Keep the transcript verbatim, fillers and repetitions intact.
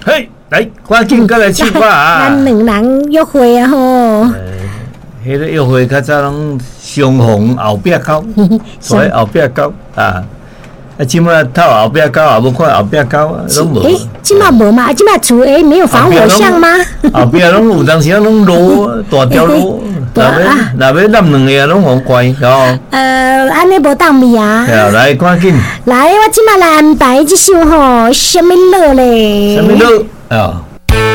嘿，来，赶紧过来唱歌啊！ 咱两人约会啊吼。 迄个约会较早拢相逢后壁狗，所以后壁狗啊。啊，即摆透后壁狗也无看后壁狗，拢无。 诶，即摆无嘛？即摆厝诶没有防火巷吗？ 后壁拢有当时拢路大条路，若要若要揽两个拢好怪，哦。 呃，安尼无当面啊。 对啊，来赶紧。 来，我即摆来安排即首吼，什么乐咧？ 什么乐啊？